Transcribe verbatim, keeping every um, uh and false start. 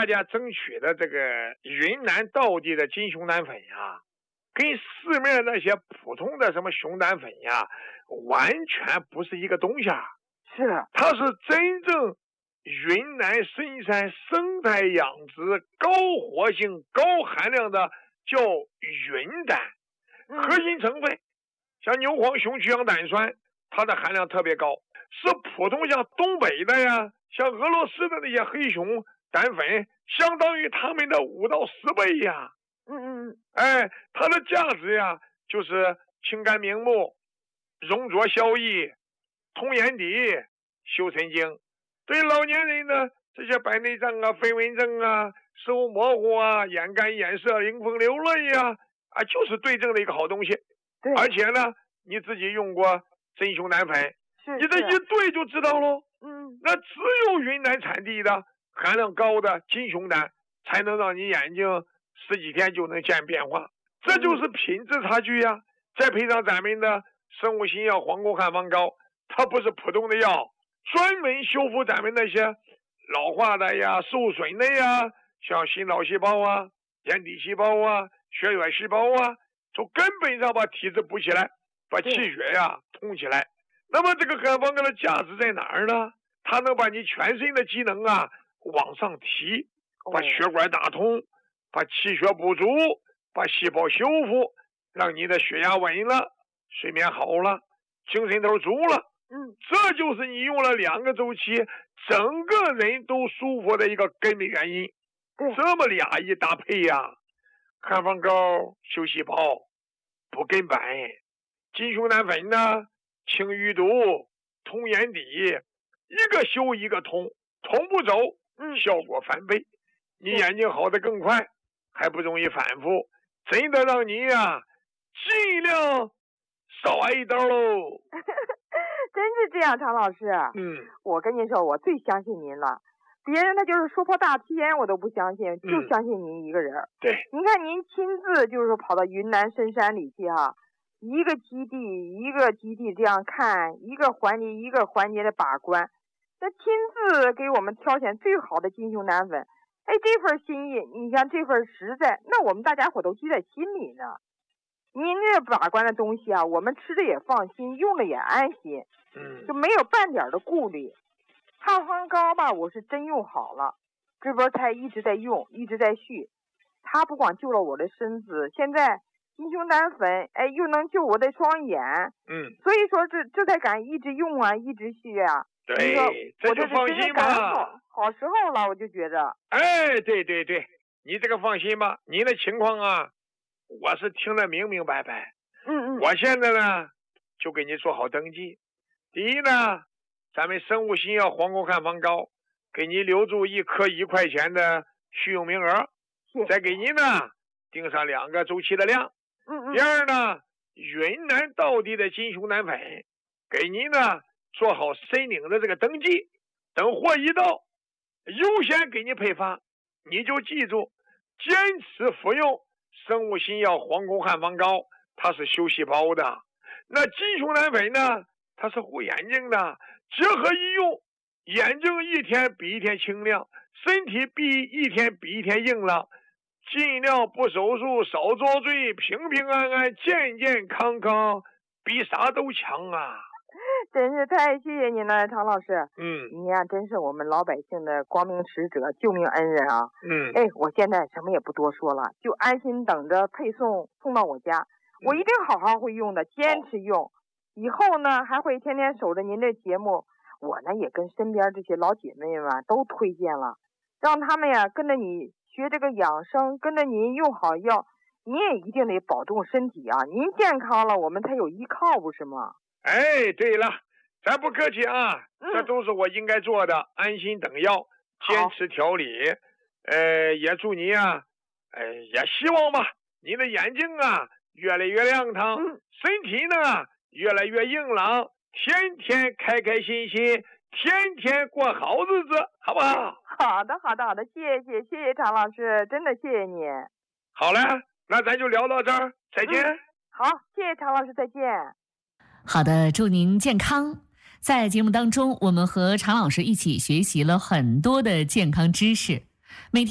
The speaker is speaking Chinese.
大家争取的这个云南道地的金熊胆粉呀，跟市面那些普通的什么熊胆粉呀，完全不是一个东西啊。 是， 它是真正云南深山生态养殖高活性高含量的叫云胆，核心成分像牛黄熊曲氧胆酸，它的含量特别高，是普通像东北的呀，像俄罗斯的那些黑熊胆粉，相当于他们的五到十倍呀。 嗯嗯， 哎，它的价值呀，就是清肝明目、溶浊消翳、通眼底、修神经。对老年人呢，这些白内障啊、飞蚊症啊、视物模糊啊、眼干眼涩、迎风流泪呀、啊，就是对症的一个好东西。 对， 而且呢，你自己用过真熊胆粉， 是你这一对就知道喽。 嗯， 那只有云南产地的含量高的金熊胆，才能让你眼睛十几天就能见变化，这就是品质差距呀。再配上咱们的生物新药黄沟汉方膏，它不是普通的药，专门修复咱们那些老化的呀、受损的呀，像心脑细胞啊、眼底细胞啊、血管细胞啊，从根本上把体质补起来，把气血呀通起来。那么这个汉方膏的价值在哪儿呢？它能把你全身的机能啊往上提，把血管打通，把气血补足，把细胞修复，让你的血压稳了，睡眠好了，精神头足了。 嗯， 这就是你用了两个周期，整个人都舒服的一个根本原因。 对， 这么俩一搭配呀，汉方膏修细胞，补根本，金熊胆粉呢清淤毒，通眼底，一个修一个通，同步走，效果翻倍，你眼睛好的更快，还不容易反复，真的让你呀、啊、尽量少挨一刀喽。 真是这样，常老师。 嗯， 我跟您说，我最相信您了。别人他就是说破大天，我都不相信，就相信您一个人。 嗯、对， 您看您亲自就是说跑到云南深山里去哈、啊，一个基地一个基地这样看，一个环节一个环节的把关，那亲自给我们挑选最好的金熊胆粉。哎，这份心意，你像这份实在，那我们大家伙都记在心里呢。您这把关的东西啊，我们吃着也放心，用着也安心， 嗯， 就没有半点的顾虑。汉方膏吧，我是真用好了，这波才一直在用，一直在续。它不光救了我的身子，现在金熊胆粉，哎，又能救我的双眼， 嗯， 所以说这这才敢一直用啊，一直续啊。 对，这就放心吧。 好，好时候了，我就觉着。 哎，对对对，你这个放心吧，您的情况啊，我是听得明明白白。 嗯嗯。 我现在呢，就给你做好登记。第一呢，咱们生物新药黄沟汉方膏，给你留住一颗一块钱的续用名额，再给您呢定上两个周期的量。 嗯嗯。 第二呢，云南道地的金熊胆粉，给您呢做好申领的这个登记，等货一到，优先给你配发。你就记住，坚持服用生物新药黄沟汉方膏，它是修细胞的。那金熊胆粉呢，它是护眼睛的，结合一用，眼睛一天比一天清亮，身体比一天比一天硬朗，尽量不手术，少遭罪，平平安安，健健康康，比啥都强啊！ 真是太谢谢您了，常老师。 嗯， 你呀、啊，真是我们老百姓的光明使者、救命恩人啊！ 嗯， 哎，我现在什么也不多说了，就安心等着配送送到我家。 嗯、 我一定好好会用的，坚持用。以后呢，还会天天守着您的节目。我呢，也跟身边这些老姐妹们都推荐了，让他们呀跟着你学这个养生，跟着您用好药。您也一定得保重身体啊！您健康了，我们才有依靠，不是吗？ 哎，对了，咱不客气啊， 嗯、 这都是我应该做的，安心等药，坚持调理。呃，也祝你啊，呃，也希望吧，你的眼睛啊越来越亮堂， 嗯、 身体呢越来越硬朗，天天开开心心，天天过好日子，好不好？ 好的，好的，好的，谢谢，谢谢常老师，真的谢谢你。 好了，那咱就聊到这儿，再见。 嗯、好，谢谢常老师，再见。 好的，祝您健康。在节目当中，我们和常老师一起学习了很多的健康知识。每天